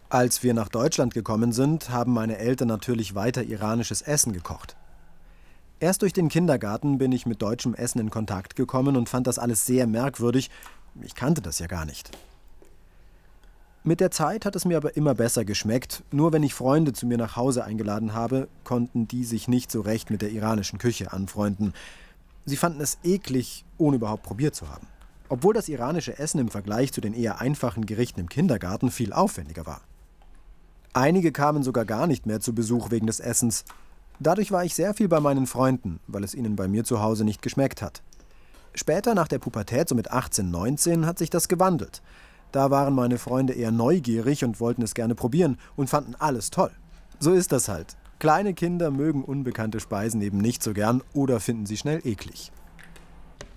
Als wir nach Deutschland gekommen sind, haben meine Eltern natürlich weiter iranisches Essen gekocht. Erst durch den Kindergarten bin ich mit deutschem Essen in Kontakt gekommen und fand das alles sehr merkwürdig. Ich kannte das ja gar nicht. Mit der Zeit hat es mir aber immer besser geschmeckt. Nur wenn ich Freunde zu mir nach Hause eingeladen habe, konnten die sich nicht so recht mit der iranischen Küche anfreunden. Sie fanden es eklig, ohne überhaupt probiert zu haben. Obwohl das iranische Essen im Vergleich zu den eher einfachen Gerichten im Kindergarten viel aufwendiger war. Einige kamen sogar gar nicht mehr zu Besuch wegen des Essens. Dadurch war ich sehr viel bei meinen Freunden, weil es ihnen bei mir zu Hause nicht geschmeckt hat. Später, nach der Pubertät, so mit 18, 19, hat sich das gewandelt. Da waren meine Freunde eher neugierig und wollten es gerne probieren und fanden alles toll. So ist das halt. Kleine Kinder mögen unbekannte Speisen eben nicht so gern oder finden sie schnell eklig.